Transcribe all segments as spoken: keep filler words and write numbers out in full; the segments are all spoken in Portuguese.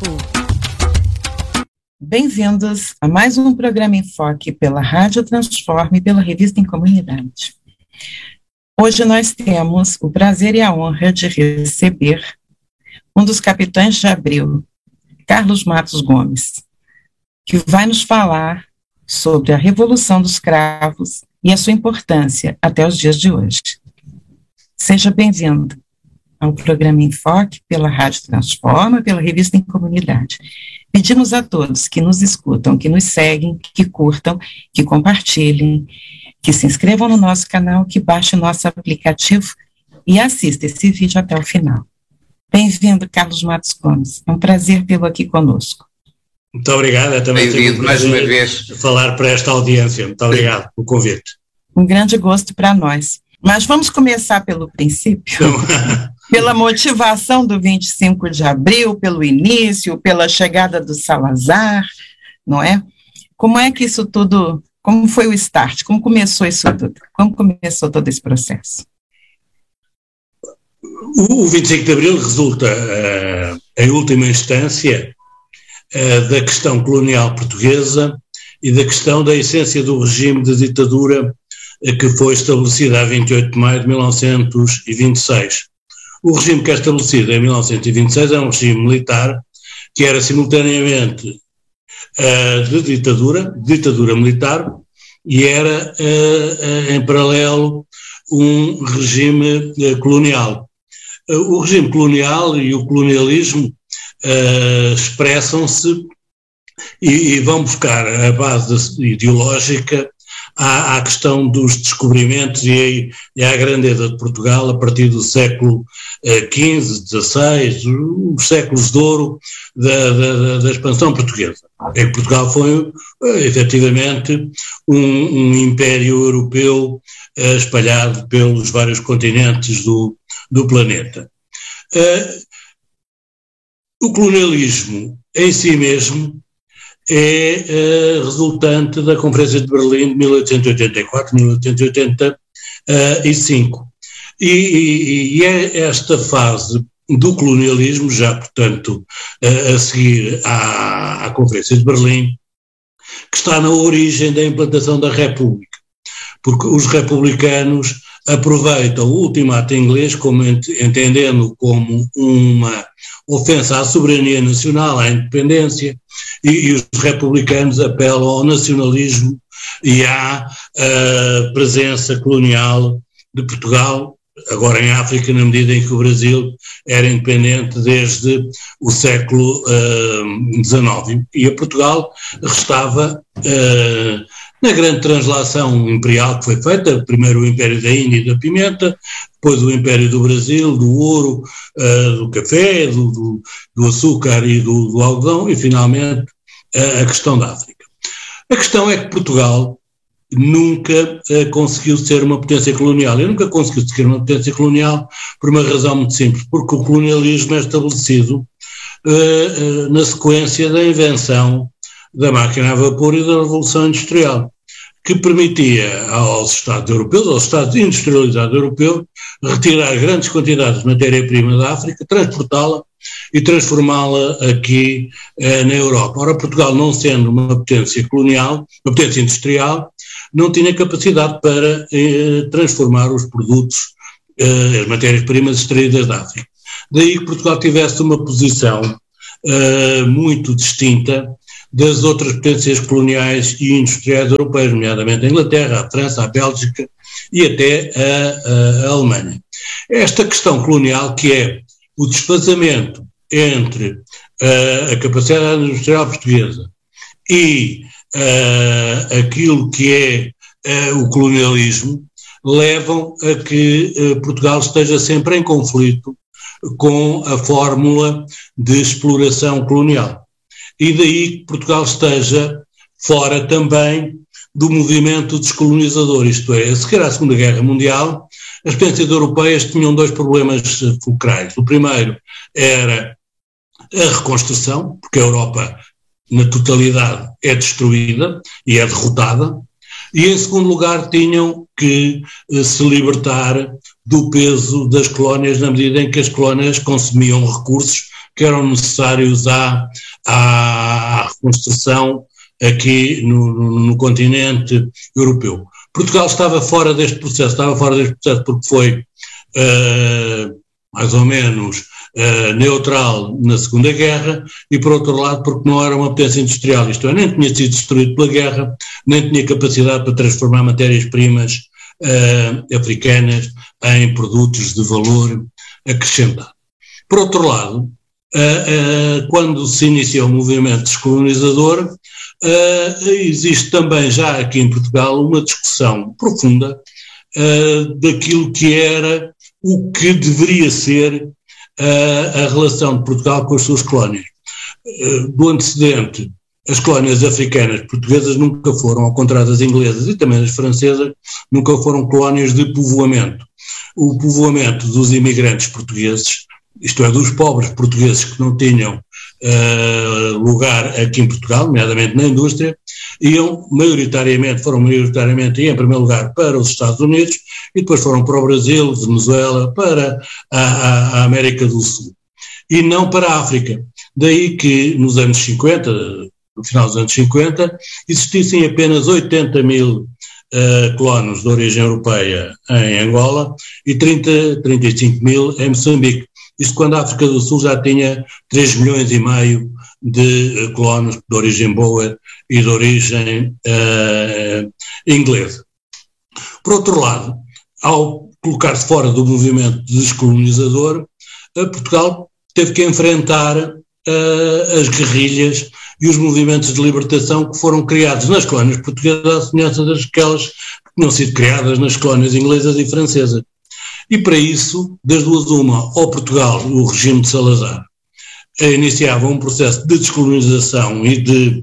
Bem-vindos a mais um programa Enfoque pela Rádio Transforme e pela Revista em Comunidade. Hoje nós temos o prazer e a honra de receber um dos capitães de Abril, Carlos Matos Gomes, que vai nos falar sobre a Revolução dos Cravos e a sua importância até os dias de hoje. Seja bem-vindo ao programa Enfoque pela Rádio Transforma, pela Revista em Comunidade. Pedimos a todos que nos escutam, que nos seguem, que curtam, que compartilhem, que se inscrevam no nosso canal, que baixem nosso aplicativo e assistam esse vídeo até o final. Bem-vindo, Carlos Matos Gomes. É um prazer tê-lo aqui conosco. Muito obrigado. É também Bem-vindo mais uma vez. Falar para esta audiência. Muito obrigado pelo convite. Um grande gosto para nós. Mas vamos começar pelo princípio. Pela motivação do vinte e cinco de abril, pelo início, pela chegada do Salazar, não é? Como é que isso tudo, como foi o start, como começou isso tudo, como começou todo esse processo? O vinte e cinco de abril resulta, uh, em última instância, uh, da questão colonial portuguesa e da questão da essência do regime de ditadura uh, que foi estabelecida a vinte e oito de maio de mil novecentos e vinte e seis. O regime que é estabelecido em mil novecentos e vinte e seis é um regime militar que era simultaneamente uh, de ditadura, ditadura militar, e era uh, uh, em paralelo um regime uh, colonial. Uh, o regime colonial e o colonialismo uh, expressam-se e, e vão buscar a base ideológica à, à questão dos descobrimentos e, e à grandeza de Portugal a partir do século quinze, dezasseis, os séculos de ouro da, da, da expansão portuguesa. Em Portugal foi, efetivamente, um, um império europeu uh, espalhado pelos vários continentes do, do planeta. Uh, o colonialismo em si mesmo é uh, resultante da Conferência de Berlim de mil oitocentos e oitenta e quatro, mil oitocentos e oitenta e cinco. E, e, e é esta fase do colonialismo, já portanto a, a seguir à, à Conferência de Berlim, que está na origem da implantação da República, porque os republicanos aproveitam o ultimato inglês como entendendo como uma ofensa à soberania nacional, à independência, e, e os republicanos apelam ao nacionalismo e à uh, presença colonial de Portugal, agora em África, na medida em que o Brasil era independente desde o século dezenove. E a Portugal restava, uh, na grande translação imperial que foi feita, primeiro o Império da Índia e da Pimenta, depois o Império do Brasil, do ouro, uh, do café, do, do, do açúcar e do, do algodão, e finalmente uh, a questão da África. A questão é que Portugal nunca uh, conseguiu ser uma potência colonial. E nunca conseguiu ser uma potência colonial por uma razão muito simples, porque o colonialismo é estabelecido uh, uh, na sequência da invenção da máquina a vapor e da Revolução Industrial, que permitia aos Estados europeus, aos Estados industrializados europeus, retirar grandes quantidades de matéria-prima da África, transportá-la e transformá-la aqui uh, na Europa. Ora, Portugal, não sendo uma potência colonial, uma potência industrial, não tinha capacidade para eh, transformar os produtos, eh, as matérias-primas extraídas da África. Daí que Portugal tivesse uma posição eh, muito distinta das outras potências coloniais e industriais europeias, nomeadamente a Inglaterra, a França, a Bélgica e até a, a, a Alemanha. Esta questão colonial, que é o desfazamento entre eh, a capacidade industrial portuguesa e Uh, aquilo que é uh, o colonialismo, levam a que uh, Portugal esteja sempre em conflito com a fórmula de exploração colonial. E daí que Portugal esteja fora também do movimento descolonizador, isto é, a seguir à Segunda Guerra Mundial, as potências europeias tinham dois problemas fulcrais. O primeiro era a reconstrução, porque a Europa na totalidade é destruída e é derrotada, e em segundo lugar tinham que eh, se libertar do peso das colónias na medida em que as colónias consumiam recursos que eram necessários à, à reconstrução aqui no, no, no continente europeu. Portugal estava fora deste processo, estava fora deste processo porque foi uh, mais ou menos uh, neutral na Segunda Guerra e, por outro lado, porque não era uma potência industrial, isto é, nem tinha sido destruído pela guerra, nem tinha capacidade para transformar matérias-primas uh, africanas em produtos de valor acrescentado. Por outro lado, uh, uh, quando se inicia o movimento descolonizador, uh, existe também já aqui em Portugal uma discussão profunda uh, daquilo que era o que deveria ser uh, a relação de Portugal com as suas colónias. Uh, do antecedente, as colónias africanas portuguesas nunca foram, ao contrário das inglesas e também das francesas, nunca foram colónias de povoamento. O povoamento dos imigrantes portugueses, isto é, dos pobres portugueses que não tinham uh, lugar aqui em Portugal, nomeadamente na indústria, iam maioritariamente, foram maioritariamente, e em primeiro lugar, para os Estados Unidos, e depois foram para o Brasil, Venezuela, para a, a, a América do Sul, e não para a África. Daí que nos anos cinquenta, no final dos anos cinquenta, existissem apenas oitenta mil uh, colonos de origem europeia em Angola e trinta, trinta e cinco mil em Moçambique. Isto quando a África do Sul já tinha três milhões e meio de uh, colonos de origem boer e de origem uh, inglesa. Por outro lado, ao colocar-se fora do movimento descolonizador, uh, Portugal teve que enfrentar uh, as guerrilhas e os movimentos de libertação que foram criados nas colónias portuguesas à semelhança daquelas que tinham sido criadas nas colónias inglesas e francesas. E para isso, das duas uma, ou Portugal, o regime de Salazar, iniciava um processo de descolonização e de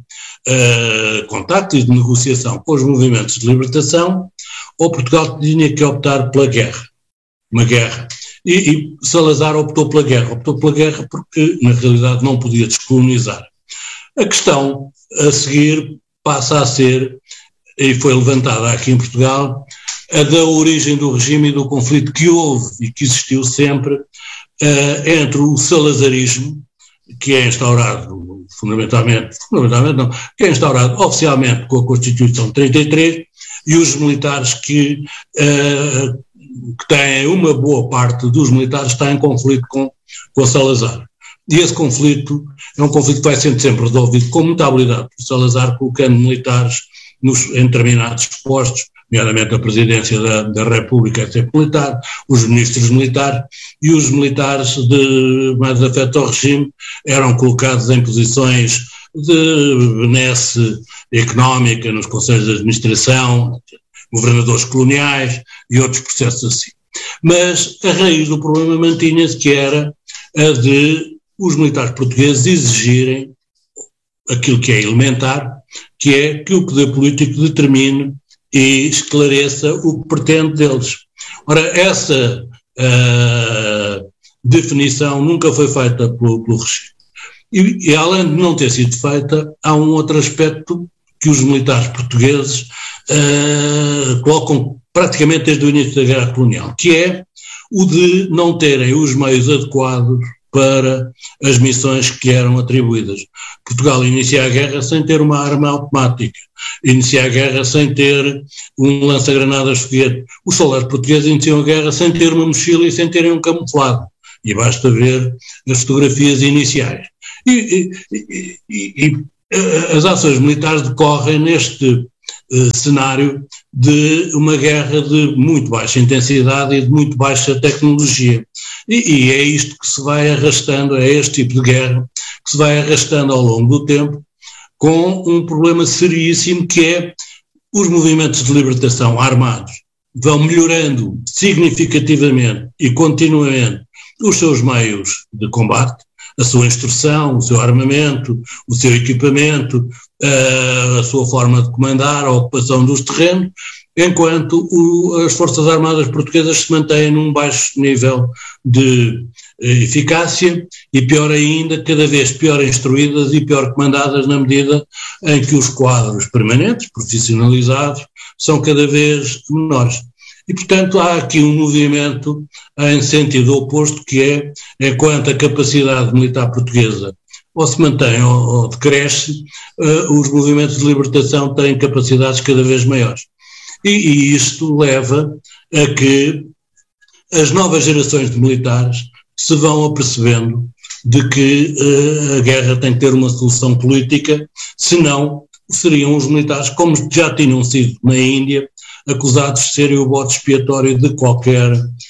uh, contacto e de negociação com os movimentos de libertação, ou Portugal tinha que optar pela guerra, uma guerra. E, e Salazar optou pela guerra, optou pela guerra porque na realidade não podia descolonizar. A questão a seguir passa a ser, e foi levantada aqui em Portugal, a da origem do regime e do conflito que houve e que existiu sempre uh, entre o salazarismo, que é instaurado fundamentalmente, fundamentalmente não, que é instaurado oficialmente com a Constituição de trinta e três, e os militares que, uh, que têm, uma boa parte dos militares está em conflito com, com Salazar. E esse conflito é um conflito que vai sendo sempre resolvido com muita habilidade por Salazar, colocando militares nos, em determinados postos, nomeadamente a presidência da, da República é sempre militar, os ministros militares e os militares de mais afeto ao regime eram colocados em posições de benesse económica nos conselhos de administração, governadores coloniais e outros processos assim. Mas a raiz do problema mantinha-se, que era a de os militares portugueses exigirem aquilo que é elementar, que é que o poder político determine e esclareça o que pretende deles. Ora, essa uh, definição nunca foi feita pelo, pelo regime. E, e além de não ter sido feita, há um outro aspecto que os militares portugueses uh, colocam praticamente desde o início da Guerra Colonial, que é o de não terem os meios adequados para as missões que eram atribuídas. Portugal inicia a guerra sem ter uma arma automática, inicia a guerra sem ter um lança-granadas foguete. Os soldados portugueses iniciam a guerra sem ter uma mochila e sem terem um camuflado, e basta ver as fotografias iniciais. E, e, e, e as ações militares decorrem neste uh, cenário de uma guerra de muito baixa intensidade e de muito baixa tecnologia. E, e é isto que se vai arrastando, é este tipo de guerra que se vai arrastando ao longo do tempo, com um problema seríssimo, que é os movimentos de libertação armados vão melhorando significativamente e continuamente os seus meios de combate, a sua instrução, o seu armamento, o seu equipamento, a sua forma de comandar, a ocupação dos terrenos, enquanto o, as Forças Armadas Portuguesas se mantêm num baixo nível de eficácia e, pior ainda, cada vez pior instruídas e pior comandadas, na medida em que os quadros permanentes, profissionalizados, são cada vez menores. E, portanto, há aqui um movimento em sentido oposto, que é, enquanto a capacidade militar portuguesa ou se mantém ou, ou decresce, uh, os movimentos de libertação têm capacidades cada vez maiores. E, e isto leva a que as novas gerações de militares se vão apercebendo de que uh, a guerra tem que ter uma solução política, senão seriam os militares, como já tinham sido na Índia, acusados de serem o bode expiatório de qualquer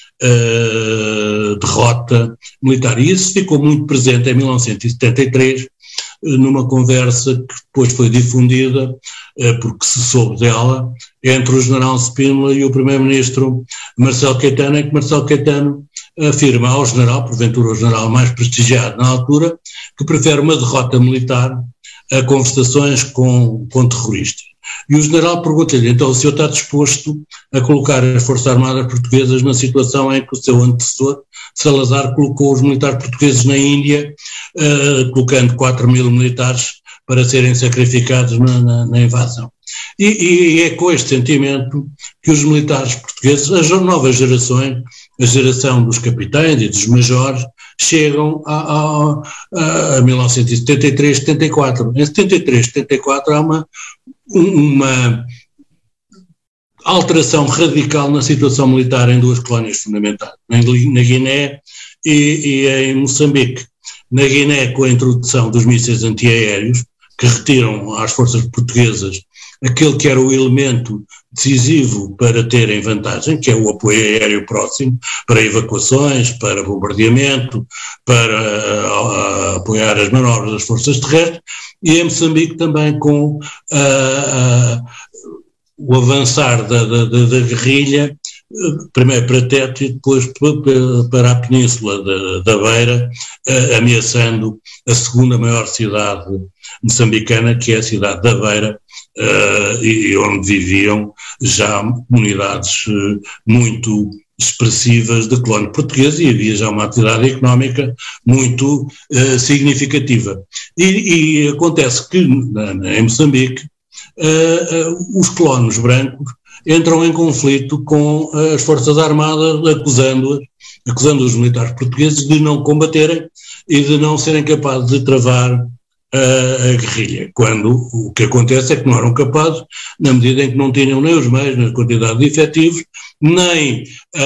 uh, derrota militar. E isso ficou muito presente em mil novecentos e setenta e três, numa conversa que depois foi difundida, uh, porque se soube dela, entre o general Spínola e o primeiro-ministro Marcelo Caetano, em que Marcelo Caetano afirma ao general, porventura o general mais prestigiado na altura, que prefere uma derrota militar a conversações com, com terroristas. E o general pergunta-lhe, então, o senhor está disposto a colocar as Forças Armadas Portuguesas na situação em que o seu antecessor, Salazar, colocou os militares portugueses na Índia, uh, colocando quatro mil militares para serem sacrificados na, na, na invasão. E, e é com este sentimento que os militares portugueses, as novas gerações, a geração dos capitães e dos majores, chegam a, a, a, a mil novecentos e setenta e três, setenta e quatro. Em setenta e três, setenta e quatro há uma, uma alteração radical na situação militar em duas colónias fundamentais, na Guiné e, e em Moçambique. Na Guiné, com a introdução dos mísseis antiaéreos, que retiram às forças portuguesas aquele que era o elemento decisivo para terem vantagem, que é o apoio aéreo próximo, para evacuações, para bombardeamento, para uh, apoiar as manobras das forças terrestres, e em Moçambique também com uh, uh, o avançar da, da, da, da guerrilha, uh, primeiro para Tete e depois para a península da, da Beira, uh, ameaçando a segunda maior cidade moçambicana, que é a cidade da Beira, Uh, e onde viviam já comunidades uh, muito expressivas de colónia portuguesa, e havia já uma atividade económica muito uh, significativa. E, e acontece que na, na, em Moçambique uh, uh, os colonos brancos entram em conflito com as Forças Armadas, acusando-as, acusando os militares portugueses de não combaterem e de não serem capazes de travar a guerrilha, quando o que acontece é que não eram capazes, na medida em que não tinham nem os meios, nem a quantidade de efetivos, nem a,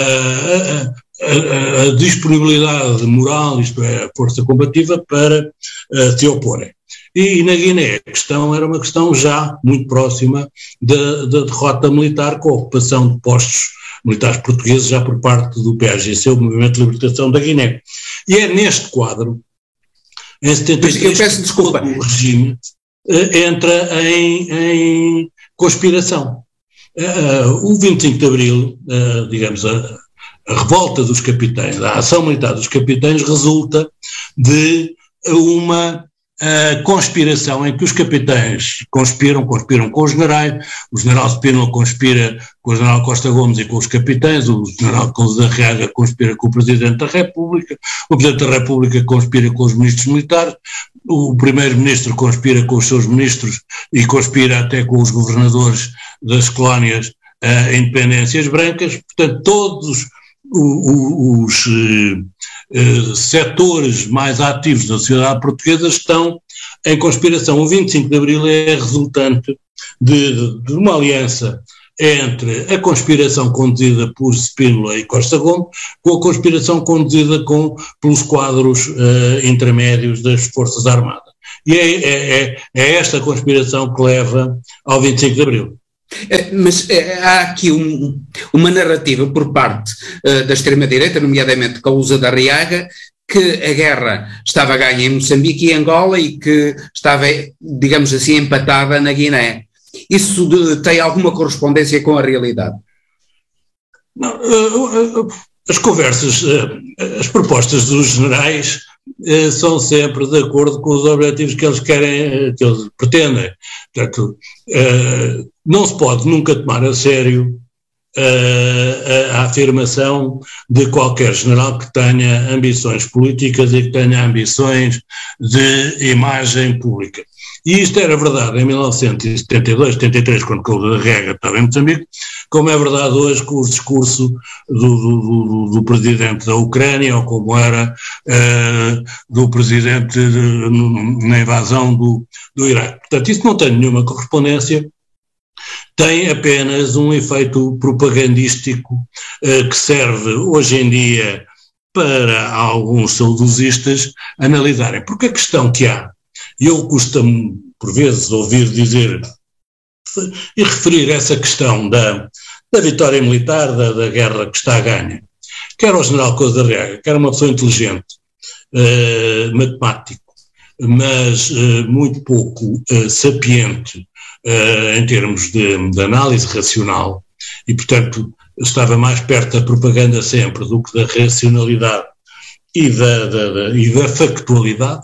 a, a, a disponibilidade moral, isto é, a força combativa, para a, se oporem. E, e na Guiné a questão era uma questão já muito próxima da, da derrota militar, com a ocupação de postos militares portugueses já por parte do P A G C, o Movimento de Libertação da Guiné. E é neste quadro, em setenta e três, eu peço desculpa, o regime uh, entra em, em conspiração. Uh, o vinte e cinco de Abril, uh, digamos, a, a revolta dos capitães, a ação militar dos capitães resulta de uma uh, conspiração em que os capitães conspiram, conspiram com os generais, o general Spínola conspira com o general Costa Gomes e com os capitães, o general Couso da Reaga conspira com o Presidente da República, o Presidente da República conspira com os ministros militares, o Primeiro-Ministro conspira com os seus ministros e conspira até com os governadores das colónias uh, independências brancas. Portanto, todos os, os uh, uh, setores mais ativos da sociedade portuguesa estão em conspiração. O vinte e cinco de Abril é resultante de, de uma aliança entre a conspiração conduzida por Spínola e Costa Gomes com a conspiração conduzida com, pelos quadros uh, intermédios das Forças Armadas. E é, é, é esta conspiração que leva ao vinte e cinco de Abril. É, mas é, há aqui um, uma narrativa por parte uh, da extrema-direita, nomeadamente Couso da Reaga, que a guerra estava ganha em Moçambique e Angola e que estava, digamos assim, empatada na Guiné. Isso de, tem alguma correspondência com a realidade? Não, uh, uh, as conversas, uh, as propostas dos generais uh, são sempre de acordo com os objetivos que eles querem, que eles pretendem. Portanto, uh, não se pode nunca tomar a sério uh, a, a afirmação de qualquer general que tenha ambições políticas e que tenha ambições de imagem pública. E isto era verdade em mil novecentos e setenta e dois, setenta e três, quando Couto da Rega estava em Moçambique, como é verdade hoje com o discurso do, do, do, do presidente da Ucrânia, ou como era uh, do presidente de, na invasão do, do Iraque. Portanto, isso não tem nenhuma correspondência, tem apenas um efeito propagandístico uh, que serve hoje em dia para alguns saudosistas analisarem. Porque a questão que há, e eu custa-me por vezes ouvir dizer e referir essa questão da, da vitória militar, da, da guerra que está a ganha, quer ao general Couto da Rega, quer uma pessoa inteligente, uh, matemático, mas uh, muito pouco uh, sapiente uh, em termos de, de análise racional, e portanto estava mais perto da propaganda sempre do que da racionalidade e da, da, da, e da factualidade.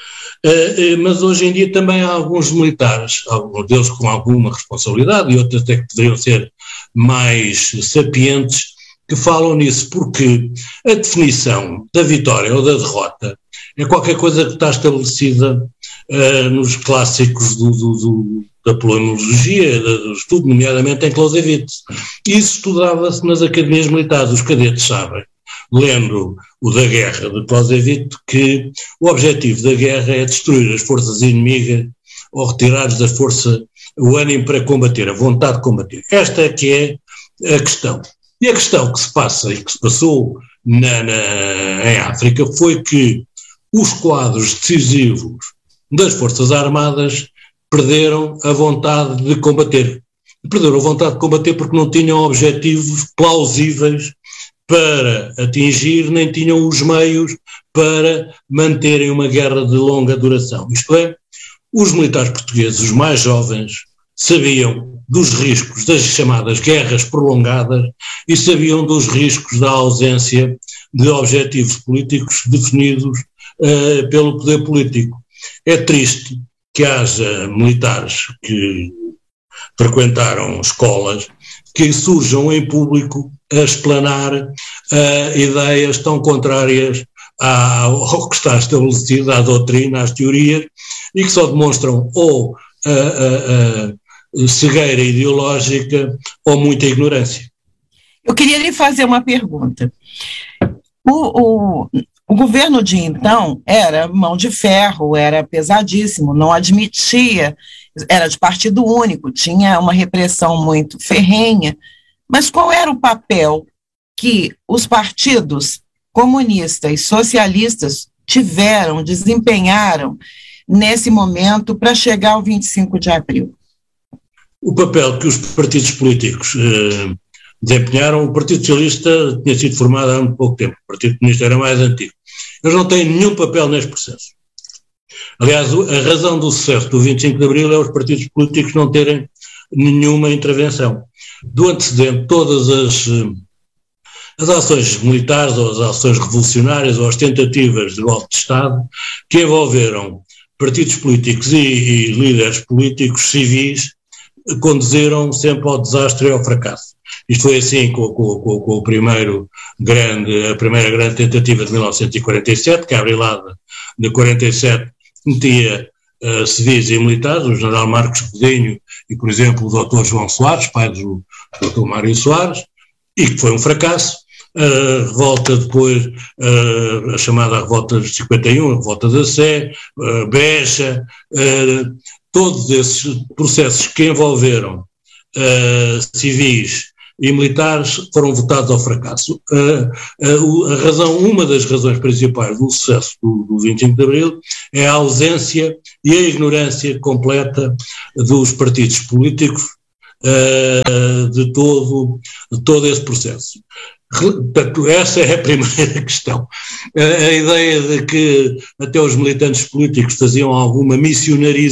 Uh, uh, mas hoje em dia também há alguns militares, alguns deles com alguma responsabilidade e outros até que poderiam ser mais sapientes, que falam nisso, porque a definição da vitória ou da derrota é qualquer coisa que está estabelecida uh, nos clássicos do, do, do, da planologia, do estudo, nomeadamente em Clausewitz. Isso estudava-se nas academias militares, os cadetes sabem, lendo o da guerra de Clausewitz, que o objetivo da guerra é destruir as forças inimigas ou retirar-lhes da força o ânimo para combater, a vontade de combater. Esta é que é a questão. E a questão que se passa e que se passou na, na, em África foi que os quadros decisivos das Forças Armadas perderam a vontade de combater. Perderam a vontade de combater porque não tinham objetivos plausíveis para atingir, nem tinham os meios para manterem uma guerra de longa duração. Isto é, os militares portugueses, os mais jovens, sabiam dos riscos das chamadas guerras prolongadas e sabiam dos riscos da ausência de objetivos políticos definidos uh, pelo poder político. É triste que haja militares que frequentaram escolas que surjam em público a explanar uh, ideias tão contrárias ao que está estabelecido, à doutrina, às teorias, e que só demonstram ou a uh, uh, uh, cegueira ideológica ou muita ignorância. Eu queria lhe fazer uma pergunta. O, o, o governo de então era mão de ferro, era pesadíssimo, não admitia, era de partido único, tinha uma repressão muito ferrenha, mas qual era o papel que os partidos comunistas e socialistas tiveram, desempenharam nesse momento para chegar ao vinte e cinco de abril? O papel que os partidos políticos eh, desempenharam, o Partido Socialista tinha sido formado há muito pouco tempo, o Partido Comunista era mais antigo. Eles não têm nenhum papel neste processo. Aliás, a razão do sucesso do vinte e cinco de abril é os partidos políticos não terem nenhuma intervenção. Do antecedente, todas as, as ações militares ou as ações revolucionárias ou as tentativas de golpe de Estado que envolveram partidos políticos e, e líderes políticos civis conduziram sempre ao desastre e ao fracasso. Isto foi assim com, com, com, com o primeiro grande, a primeira grande tentativa de mil novecentos e quarenta e sete, que a abrilada de quarenta e sete metia uh, civis e militares, o general Marcos Godinho e, por exemplo, o doutor João Soares, pai do doutor Mário Soares, e que foi um fracasso. A revolta depois, uh, a chamada revolta de cinquenta e um, a revolta da Sé, uh, Beja, uh, todos esses processos que envolveram uh, civis e militares foram votados ao fracasso. Uh, uh, a razão, uma das razões principais do sucesso do, do vinte e cinco de abril é a ausência e a ignorância completa dos partidos políticos uh, de, todo, de todo esse processo. Portanto, essa é a primeira questão. A, a ideia de que até os militantes políticos faziam alguma missionarização